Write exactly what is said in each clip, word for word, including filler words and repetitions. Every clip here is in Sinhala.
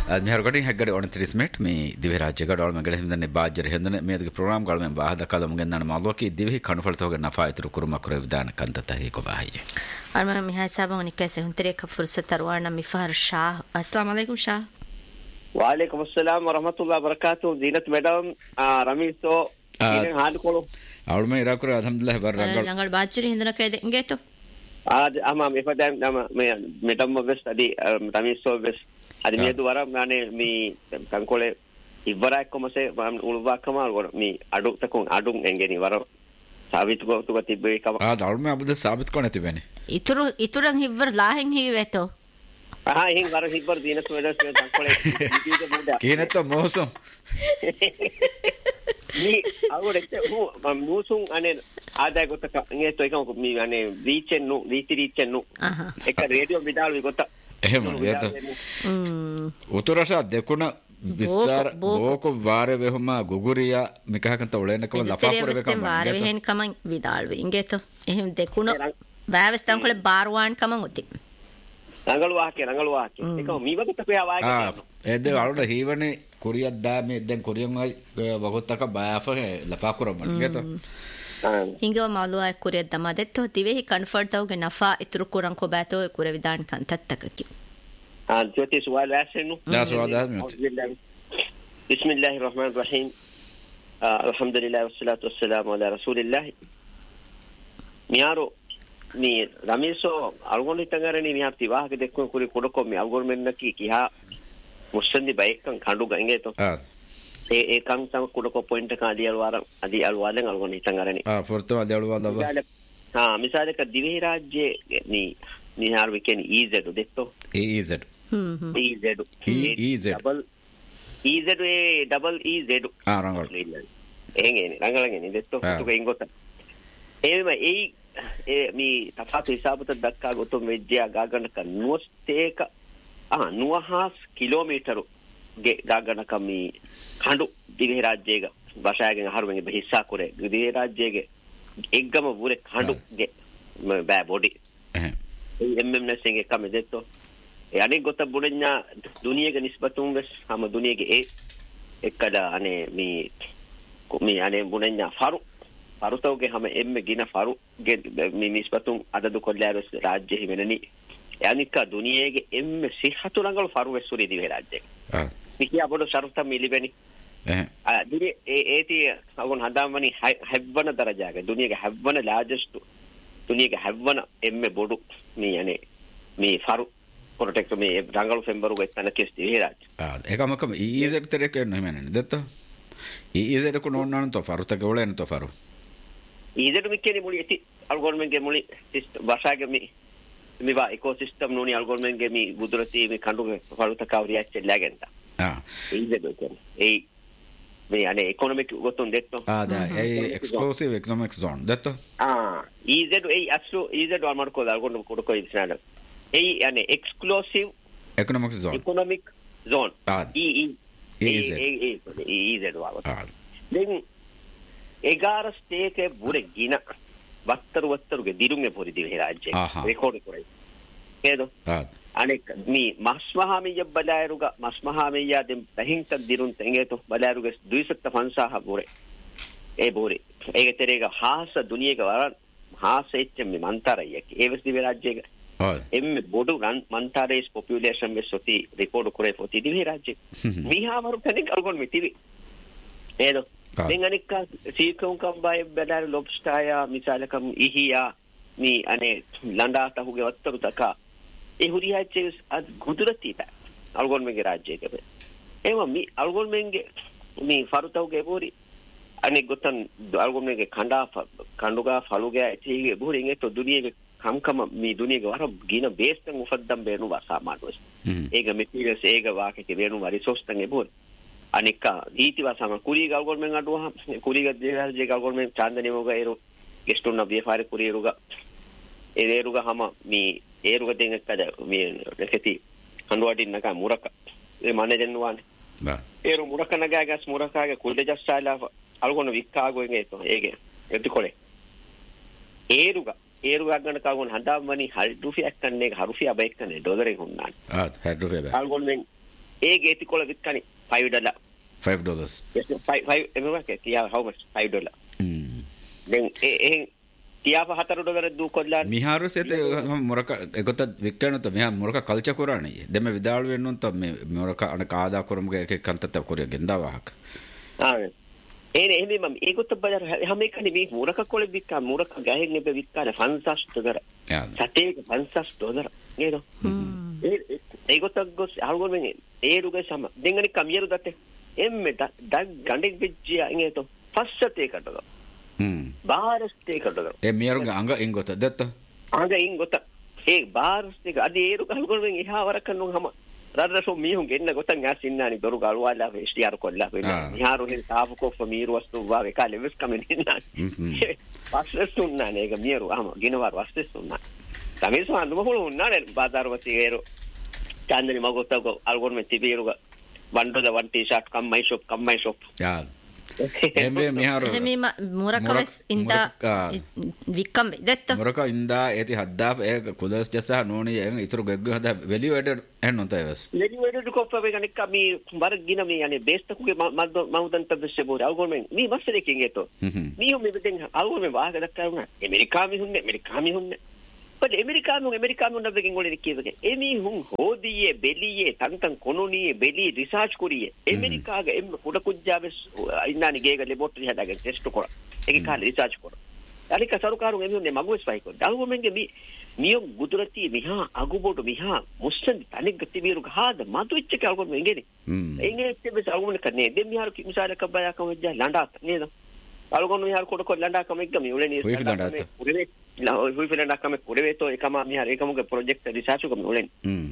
ad mi hargadin haggade on thirty minute me divhe rajya gadol me gele himdanne baajjar hendane me de program gal me baada kadam gennan malwaki divhi kanfal toge nafa itru kuruma kore vidana kantata hi ko bahiye alma mi hay sabon ni kaise huntere ka fursat tarwana mi fahar shah assalamu alaikum shah wa alaikum assalam wa rahmatullahi wa barakatuh zinat madam ramiso inen haal kolo awme ira kore alhamdulillah bar rangal rangal baajjar hindana kede ngeto ad ama me fadam me madam bes adi ramiso bes అది మీద వర నానే మీ కంకోలే ఇవ్వరా కొమసే ఉల్వా కమాల్ వర మీ అడు తకు అడు ఎంగేని వర సాబిత్ కో తుక తిబే కమ ఆ దౌల్మే అబుద సాబిత్ కొనే తిబేని ఇతురు ఇతురం హివ్వర్ లాహెం హివేతో ఆ హిం వర హివ్వర్ దీనస్ వెదస్ కంకోలే ఇదిగే ముడా కేనతో మోసం మీ అవడెతే హు మూసుం అనే ఆదాయ గొత ఇంగేతో ఏకం మీ అనే రీచెన్ ను రీతి రీచెన్ ను එක రేడియో విడాలు గొత එහෙම ඒත උතුරට දෙකුණ විස්සාර බෝක වාර වෙහම ගුගුරියා මිකහකන්ත ඔලෙන්නකම ලෆාපුර වෙකම වාර වෙහෙන් කම විදාල්ව ඉංගෙත එහෙම දෙකුණ වැවස්තන් කොල බාරවාන් කම උති රංගල වාහකේ රංගල වාහකේ ඒක මීවකට පෙයා වාගේ ආ එද අලුට හීවනේ කුරියක් දාමේ දැන් කුරියන් වගොත්තක බයෆ ලෆාකුර මන්ගෙත ಹಿಂಗೆ ಮಾಲುವ ಕುರೆ ದಮದೆತ್ತು ದಿವೆಹಿ ಕನ್ಫರ್ಟ್ ತೌಗೆ ನಫಾ ಇತ್ರು ಕುರಂ ಕೊಬಾತೋ ಕುರೆ ವಿಧಾನ್ ಕಂತತ್ತಕಕಿ ಆ ಜ್ಯೋತಿ ಸುವಾಲ್ ವಾಸನು ನಾ ಸುವಾಲ್ ವಾಸನು ಬಿಸ್ಮಿಲ್ಲಾಹಿರ್ ರಹಮಾನಿರ್ ರಹೀಮ್ ಅಲ್ಹಮ್ದುಲಿಲ್ಲಾಹಿ ವಸ್ಸಲಾತು ವಸ್ಸಲಾಮು ಅಲಾ ರಸೂಲಿಲ್ಲಾಹ್ මියාරෝ මේ රමේෂෝ අල්ගොන් හිටගරනේ මියා තිවාහක දෙක්ක කුරි කොඩකො මේ අල්ගොන් මෙන්නකි කියා මුස්සන්දි බයික්කන් කඬු ගංගේතෝ ආ ඒ ඒ කම් තම කුඩකො පොයින්ට් එක අදී අල්වාර අදී අල්වාලෙන් අල්ගොන් හිටගරනේ ආ ෆොර්තෝ අදී අල්වාලව හා මිසාලක දිවි රාජ්‍යයේ නී නිහාර විකෙන ඊසෙඩ් දෙත්තෝ ඊසෙඩ් හ්ම් ඊසෙඩ් ඊසෙඩ් ඩබල් ඊසෙඩ් ඒ ඩබල් ඊසෙඩ් ආ රංගල එහෙන්නේ රංගලගෙන දෙත්තෝ තුක ඉංගොත එහෙම ඒ ඒ මේ තෆාතු හිසාබත දක්කා ගොතොම් වෙජ්ජා ගාගනක නුවස්තේක ආ නුවහස් කිලෝමීටරු ගේ ගාගනක මේ කඬු දිවි රාජ්‍යයක භාෂාවෙන් අහරුවෙන් බහිස්සා කරේ දිවි රාජ්‍යයේ එක්ගම වුරේ කඬු ගේ බෑ බොඩි එහෙ ඒ එම්එම් නැසෙන් එකම දෙත්තෝ ඒ අනේ ගොත බුණ්‍යා දුනියක නිස්බතුන් වෙස් හැම දුනියක ඒ එක්කද අනේ මේ මේ අනේ බුණ්‍යා ෆරු ෆරුතෝගේ හැම එම්මේ ගින ෆරු ගේ මේ නිස්බතුන් අදදු කොල්ලාරස් රාජ්‍ය හිමෙනනි යනික දුනියේගේ එම්මේ සිහතු රංගල ෆරු වෙස්සුරි දිවි රාජ්‍යයේ ආ මිකියා බොඩ ශරුත මිලිබෙනි එහෙ ආ දිවි ඒ ඒටි අවුන් හදාමනි හැව්වන දරජාගේ දුනියගේ හැව්වන ලාජස්ට් දුනියගේ හැව්වන එම්මේ බොඩු මේ යන්නේ මේ ෆරු ප්‍රොටෙක්ට් මේ රංගල ෆෙම්බරුගේ එතන කෙස් දිවි රාජ්‍ය ආ ඒකමකම ඊසෙඩ් තරේ කෙන්න හිමෙනනි දෙත්තෝ ඊසෙඩ් කො නෝන්නන තෝ ෆරුතක ඔලෙන් තෝ ෆරු ඊසෙඩ් මිකේනි මුලි ඇති අල්ගොරිතම්ගේ මුලි භාෂාගේ මේ මේවා ඉකෝසිස්ටම් නෝනි අල්ගොරිතම්ගේ මේ බුදුරති මේ කඬුගේ ෆරුතක අවරියච්ච ලැගෙන්ට ආ ඊසෙඩ් කියන්නේ ඒ මේ අනේ ඉකොනොමික් ගොතුන් දෙත්තෝ ආ දා ඒ එක්ස්ක්ලූසිව් ඉකොනොමික් zone දෙත්තෝ ආ ඊසෙඩ් ඒ අස්ලු ඊසෙඩ් වල්මඩ කොල අල්ගොරිතම් කොට කොයි ඉස්නාද ඒ අනේ exclusive economic zone economic zone ආ ඊ ඊ ඊසෙඩ් ඒ ඊසෙඩ් වාව ආ දැන් එගාර ස්ටේකේ බුරේ ගින වත්තර වත්තරුගේ දිරුගේ පොරි දිවි රාජ්‍යයේ රෙකෝඩ් කරයි ඒදෝ ආ අනෙක් මේ මස්මහාමිය බලායරුග මස්මහාමිය දෙම් බහින්ත දිරුන් තෙංගේතෝ බලායරුගේ දෙවිසත් පන්සහ බොරේ ඒ බොරේ ඒක තෙරේක හාස දුනියක වර හාස එච්ච මේ මන්තරයක ඒවස් දිවි රාජ්‍යයක ආ එම්මේ බොඩු රන් මන්තරේස් පොපියුලේෂන් මේ සොති රෙකෝඩ් කරේ පොති දිවි රාජ්‍යයේ මිහාවරු කෙනෙක් අල්ගොන් මෙතිවි ඒදෝ දැන් අනික සීකම් කම්බයි බලාර ලොබ්ස්ටායා මිසාලකම් ඉහියා මේ අනේ ලන්ඩාතහුගේ වත්තරු තකා ඒ හුරියාච්චේ අද ගුදුරතිත අල්ගොන්මගේ රාජ්‍යයක එම මේ අල්ගොන්මගේ මේ ෆරුතවගේ බෝරි අනේ ගොතන් අල්ගොන්මගේ කණ්ඩා කණ්ඩුගා ෆලුගේ ඇචීගේ බෝරි එතෝ දුනියගේ කම්කම මේ දුනියගේ වර ගින බේස්තන් උෆද්දම් බේනු වාසාමානවස් ඒක මෙටීරියල්ස් ඒක වාකේ බේනු රිසෝස් තංගේ බෝරි අනික දීතිවා සම කුරී ගල්ගොන්මෙන් අඩුවා කුරී ගද්දේ ගල්ගොන්මෙන් චාන්දනේ මොග ඒරු ගෙස්ටුන්න බියෆාරේ කුරී රුග ඒ ඒරුග හැම මේ ඒරුග දෙන් එක්කද මේ රෙකති කන්ඩුවටින් නක මුරක ඒ මන්නේ දෙන්නුවානේ බා ඒරු මුරක නගාගස් මුරකාගේ කුල්ද ජස්සාලා අල්ගොන වික්කාගෝ එගේතෝ ඒගේ එතිකොලේ ඒරුග ඒරුග ගන්න කවුන් හදාමනි හල් රුෆියක් කන්නේ හරුෆිය බයික් කන්නේ ඩොලරේ හුන්නානේ ආ හල් රුෆිය බයි අල්ගොන්මෙන් ඒ ගේතිකොළ වික්කනේ five dollar five dollars five five එමුවා කියා how much five dollar දැන් ඒ ඒ කියාප හතර ඩොලර් දු කොල්ලා මිහාරු සෙත මොරක එගොත වික්කනත මිහා මොරක කල්චර් කරානේ දෙම විදාළු වෙන්නුන් තම මේ මොරක අන කාදා කරමුගේ එක කන්තත කොරිය ගෙන්දා වාහක ආ ඒ නේ මම ඒකත් බजार හැම එකනේ මේ මොරක කොළ වික්කා මොරක ගහෙන් නෙබ වික්කානේ පන්සස් ඩොලර් සතේක පන්සස් ඩොලර් නේද ඒ ඒකත් ගොස් අල්ගොල් මෙන් ඒ රුගේ සම දෙංගනි කමියරු දත්තේ එම්මෙට දග් ගණ්ඩෙක් වෙච්චියා ඉංගේතෝ පස්සතේ කටද හ්ම් බාරස්තේ කටද ඒ මියරුගේ අංග ඉංගොත දත්ත අංග ඉංගොත ඒ බාරස්තේ අදී ඒ රුග අල්ගොල් මෙන් එහා වර කන්නු හැම රද්රසෝ මිහුන් ගෙන්න ගොතන් ඇසින්නානි දොරු ගලවාලා එස්ටිආර් කොල්ලා වෙන මිහාරු හෙන් තාපකෝ ෆමීරු වස්තු වාගේ කාලේ වෙස් කමෙන් ඉන්නා පස්සෙස්සුන්නා නේක මියරු අම ගිනවර වස්තෙස්සුන්නා තමේසෝ අඳුම හොල උන්නා නේ බාදාරවති ඒරෝ චාන්දනි මගොතක අල්ගොල් මෙන් තිබීරුග one dollar one t-shirt come my shop come my shop යා එම්බේ මිහාරු එමෙ මුරකවස් ඉන්දා වික්කම් දෙත්ත මුරක ඉන්දා ඒති හද්දා ඒ කුදස් ජසා නෝනි එන් ඉතුරු ගග්ග හදා වැලියු එඩ එන්න උතයවස් වැලියු එඩ කොප්ප වේ කනික මි බර්ගින මි යන්නේ බේස්තකුගේ මවුදන්ත බෙස්සේ බෝර අල්ගොල්මෙන් මි මස්සලකින් එතෝ මි හොම මෙතෙන් අල්ගොල්මෙන් වාහක දක්කරුණා America මිහුන්නේ America මිහුන්නේ but එමරිකානු එමරිකානු නබගෙන් ගොලේ කියවගේ එමි හුන් හෝදියේ බෙලියේ තන්තන් කොනෝනියේ Bailey research කුරියේ එමරිකාගේ එම් කුඩ කුජ්ජාවේ ඉන්නානි ගේග ලැබොරටරි හදාගෙන ටෙස්ට් කරා ඒක කාලේ රිසර්ච් කරා අනික සරුකාරු එමුන්නේ මගුස් ෆයි කෝ දල්වමෙන්ගේ මි මියෝ ගුදුරති මිහා අගුබොඩ මිහා මුස්සන් තනික තිබීරු ගහද මතුච්ච කල්කොන් මෙංගේනි එංගේ තිබෙස අගුමන කන්නේ දෙම් මිහාරු කිමිසාර කබයා කවජ්ජා ලඬාත් නේද අලගොන් මිහාරු කොට කොට ලඬා කම එක්ක මේ උලේ හොයි ලඬාත් උලේ හොයි ලඬා කම කුරේ තෝ එකම මිහාරු එකමගේ ප්‍රොජෙක්ට් රිසර්ච් කම උලේ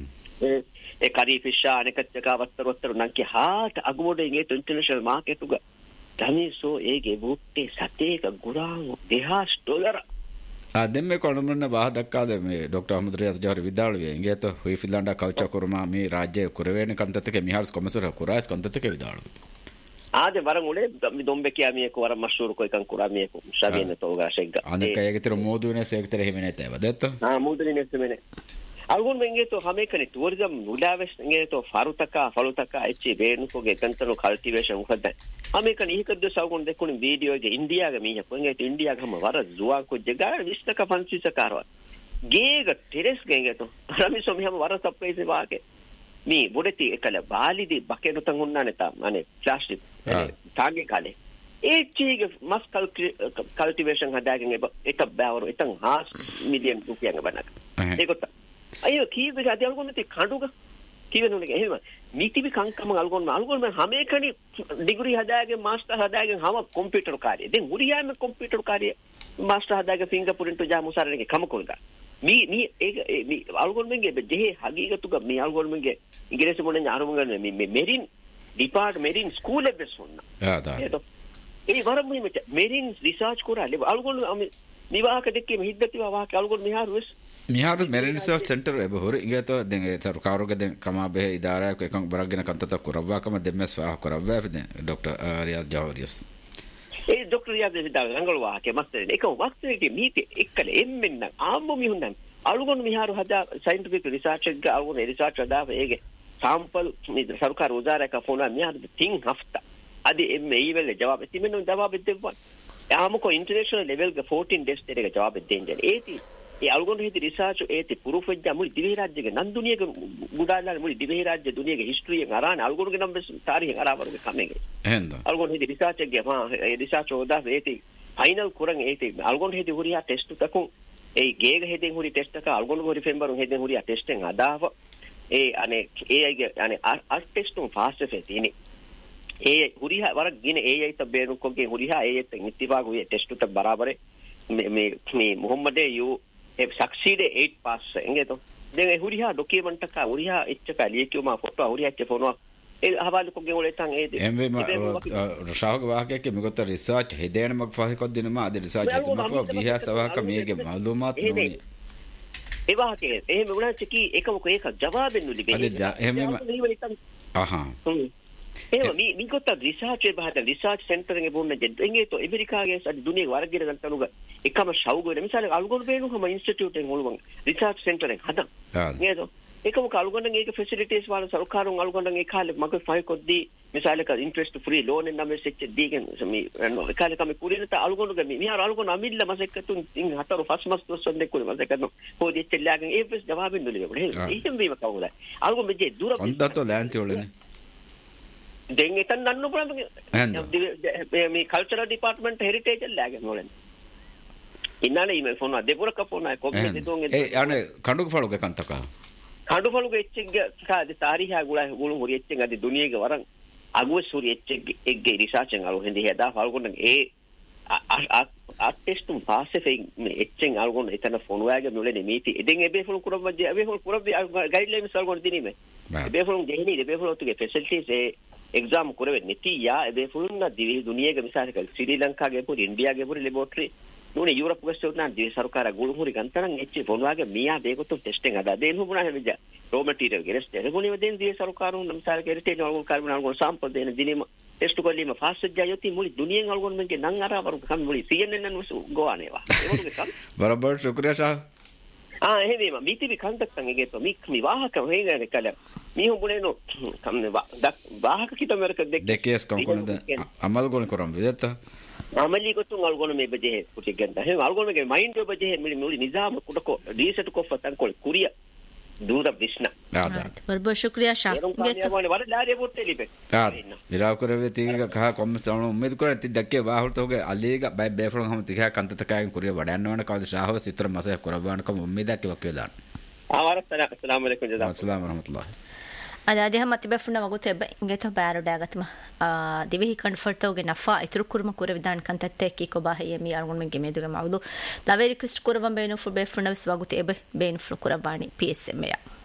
ඒ ඒ කරි ෆිෂා අනකත් එකවත්තර වත්තර නංකි හාට අගුබොඩ ඉගේ ඉන්ටර්නැෂනල් මාකට් උග තනිසෝ ඒගේ බුට්ටේ සතේක ගුරාන් දෙහස් ඩොලර් දෙම්මේ කොළඹන බාහ දක්කාද මේ ડોક્ટર අහමද් රියාස් ජවහර් විද්‍යාලයේ ඉංගේත හොයි ෆින්ලාන්ඩා කල්චර් කරමා මේ රාජ්‍ය කුරවේන කන්තතක මිහාර්ස් කොමසර කුරාස් කන්තතක විදාලු ආද වරන් උලේ දොම්බේ කියා මියක වර මෂූර් කො එකන් කුරා මියක ශබේන තෝගා ෂෙග්ග අනක යගතර මොදුනේ සෙක්තර හිමනේ තේව දත්ත ආ මොදුනේ නෙස්මනේ algun mengeto hamekani tourism nudaves mengeto farutaka falutaka echi beenukoge ekantano cultivation ukadda hamekani ihikadde sagun dekuni video ge india ge miha mengeto india ge hama wara zuwa ko jega vistaka pansisa karwa geega terrace ge engeto rami so mihama wara surprise waage mi bodeti ekala balidi bakenu tan unnane ta ane plastic taage kale echi ge mas cultivation hadagen eba eta bawru etan half million rupiya ge banaka ekota අයියෝ කීවේ ගාදී අල්ගොන් නැති කඩුක කීවේ නුනේ එහෙම නීතිවි කංකම අල්ගොන් අල්ගොන් මම හැමේකනි ඩිග්‍රී හදාගෙන මාස්ටර් හදාගෙන හැම කම්පියුටර් කාර්යය දැන් උරියාම කම්පියුටර් කාර්යය මාස්ටර් හදාගෙන ෆින්ගර්ප්‍රින්ට් ජා මුසාරනේ කම කොල්ගා මී මී ඒ මී අල්ගොන් මෙන්ගේ දෙහි හගීගතුක මී අල්ගොන් මෙන්ගේ ඉංග්‍රීසි මොනේ ඥානමුගන මේ මෙරින් ඩිපාර්ට් මෙරින් ස්කූල් එකේ සොන්න ආ තා ඒ වරම මෙච්ච මෙරින් රිසර්ච් කරා ලෙව අල්ගොන් නිවාහක දෙකේ හිද්දතිවා වාක අල්ගොන් මිහාරුස් මිහාරු මෙරින් රිසර්ච් සෙන්ටර් එබහොර ඉංගේතෝ දෙන් ඒ සරකාරුගේ දෙන් කමා බෙහෙ ඉදාරායක එකන් බරගෙන කන්තත කරවවාකම දෙම්මස් ෆාහ කරවවා දෙන් ડોક્ટર රියාද් ජවහරියස් ඒ ડોક્ટર රියාද් විදාල රංගල වාහකේ මස්තර එක වක්තේ මීති එක්කල එම්මෙන්න ආම්බු මිහුන්දන් අලුගොන් මිහාරු හදා සයන්ටිෆික් රිසර්ච් එක අලුගොන් රිසර්ච් හදා ඒගේ සාම්පල් මේ සරකාර උදාරයක ෆෝනා මිහාරු තින් හෆ්තා අදි එම්මේ ඊවල ජවාබ තිමෙන්න ජවාබ දෙවවා යාමකෝ ඉන්ටර්නැෂනල් ලෙවල් ගේ fourteen ඩෙස් දෙක ජවාබ දෙන්නේ ඒති ඒ අල්ගොන් හිති රිසර්ච් ඒති පුරුෆෙජ්ජා මුලි දිවේ රාජ්‍යගේ නන් දුනියක ගුඩාලා මුලි දිවේ රාජ්‍ය දුනියගේ හිස්ටරි එක අරාන අල්ගොන්ගේ නම් තාරිහෙන් අරාවරගේ කමෙගේ එහෙන්ද අල්ගොන් හිති රිසර්ච් එකගේ මා ඒ රිසර්ච් ඕදා ඒති ෆයිනල් කරන් ඒති අල්ගොන් හිති හුරියා ටෙස්ට් තකුන් ඒ ගේග හෙදෙන් හුරි ටෙස්ට් එක අල්ගොන් හුරි ෆෙම්බරුන් හෙදෙන් හුරියා ටෙස්ට් එකෙන් අදාව ඒ අනේ ඒ අයගේ අනේ අර් ටෙස්ට් උන් ෆාස්ට් ෆෙතිනි ඒ හුරියා වර ගින ඒ අය තබේනුකොගේ හුරියා ඒ එත් ඉතිවාගු ඒ ටෙස්ට් උට බරාබර මේ මේ මොහම්මදේ you A succeed eight pass engeto den e huriha document ka huriha etchaka liekuma photo huriha che phono e hawal ko gele tan e emve ma rashawga wahake ke migot research hedena mag fahi ko dinama ade research heduma fa viha sawaka mege malumat noni e wahake ehme una chiki ekam ko ek jawaben nuli be ade ehme aha එහෙම මේ මිකොත් රිසර්ච් එක බහත රිසර්ච් සෙන්ටර් එකේ බොන්න දෙන්නේ તો ඇමරිකාගේ අද දුනියේ වර්ගිර ගන්නතුග එකම ෂවුග වෙන මිසාල අල්ගොන් බේනු හැම ඉන්ස්ටිටියුට් එකෙන් උළුවන් රිසර්ච් සෙන්ටර් එක හදා නේද ඒකම කල්ගොන්න ඒක ෆැසිලිටිස් වල සරකාරුන් අල්ගොන්න ඒ කාලේ මගේ ෆයි කොද්දී මිසාලක ඉන්ට්‍රෙස්ට් ෆ්‍රී ලෝන් එක නම් සෙච්ච දීගෙන මේ ඒ කාලේ කම කුරිනත අල්ගොන්න ගමි මිහාර අල්ගොන්න අමිල්ල මසෙක්තුන් ඉන් හතර ෆස් මස් දොස්සන් දෙකුනේ මසෙකන හොදි ඉච්චලාගෙන් ඒ ෆස් ජවාබින් නුලිය බල එහෙම වීම කවුද අල්ගොන්න මෙජේ දුර අන්තතෝ ලෑන්ති වලනේ දැන් එතන නන්නු බලන්න මේ cultural department heritage ලෑගෙන් වලනේ ඉන්නනේ email phone දෙපොර කපෝනා කොම්මෙ දෙතෝන් ඒ අනේ කඩුක ෆලුක කන්තක කඩුක එච්චෙක් කාද තාරිහා ගුලා ගුළු හොරි එච්චෙක් අද දුනියක වරන් අගුව සූරි එච්චෙක් එක්ගේ රිසර්ච් එක අලු හෙන්දි හදා ෆල්ගොන්න ඒ අටෙස්ටුම් පාස්සේ ෆෙන් මේ එච්චෙන් අල්ගොන්න එතන ෆෝන් වෑගේ මුලනේ මීටි ඉතින් එබේ phone කුරබ්බජේ එබේ phone කුරබ්බි guidelines අල්ගොන්න දිනීමේ එබේ phone ගෙහිනි එබේ phone තුගේ facilities ඒ එක්සාම් කුරවෙ නැති යා එබේ ෆෝන් නා දිවි දුනියක මිසාරක ශ්‍රී ලංකාවේ පොඩි ඉන්දියාගේ පොඩි ලැබොරටරි නෝනේ යුරෝප් ගස්තෝනා දිවි සරකාර ගුළුමුරි ගන්තරන් එච්චි ෆෝන් වෑගේ මියා දෙකොතු ටෙස්ටිං අදා දෙන්න හුබුනා හැවිජ රෝ මැටීරියල් ගෙරස් දෙගොනේ වදෙන් දිවි සරකාරුන් මිසාරක හෙරිටේජ් අල්ගොන්න කාර්බන් අල්ගොන්න සාම්පල් දෙන දිනීම ටෙස්ට් කොල්ලීම ෆාස්ට් ජයෝති මුලි දුනියෙන් අල්ගොන්න මෙගේ නං අරවරු කම් මුලි සීඑන්එන් නු ගෝවානේවා ඒවලුගේ කම් බරබර් ශුක්‍රියා ෂා ආ එහෙම මීතිවි කන්ටක්ටන් එකේ තෝ මික් මි වාහක හේගනේ කල මි හුඹුනේනෝ කම් වාහක කිතමරක දෙක දෙකේස් කොන්කොනද අමල් ගොන කරම් විදත අමලි කොතුන් අල්ගොන මේ බජේ කුටි ගන්න එහෙම අල්ගොන මේ මයින්ඩ් බජේ මිලි මුලි නිසාම කුඩකෝ ඩීසට් කොෆතන් කොල් කුරිය दूर विष्णा बरबर शुक्रिया शाह ये वाले वाले लारे बोलते लिबे यार विराव करे तीग कहा कम सण उम्मीद करे ति दक्के बाहुर तो होगे अलीगा बाय बेफ्रो हम तिखा कंत तकाय कुरिय वडन्न का शाह चित्र मसे कुरबान का उम्मीद के वक्यदान आवार अस्सलाम वालेकुम जज़ाक अस्सलाम रहमतुल्लाह ಅದಾದೆ ಮತ್ತೆ ಬೆಫ್ನ ಮಗುತೆ ಇಂಗೆತ ಬ್ಯಾರೋ ಡಾಗತ್ಮ ದಿವಿ ಕನ್ಫರ್ಟ್ ತೋಗೆ ನಫಾ ಇತರ ಕುರ್ಮ ಕುರ ವಿಧಾನ ಕಂತತ್ತೆ ಕಿ ಕೊ ಬಾಹೆ ಮಿ ಅರ್ಗೊಂಡ್ ಮೆಗೆ ಮೇದುಗೆ ಮಾವುದು ಲವೆ ರಿಕ್ವೆಸ್ಟ್ ಕುರಬಂ ಬೇನು ಫು ಬೆಫ್ನ ವಿಸ್ ವಗುತೆ ಎಬೆ ಬೇನು ಫು ಕುರಬಾಣಿ ಪಿಎಸ್ಎಂ ಯಾ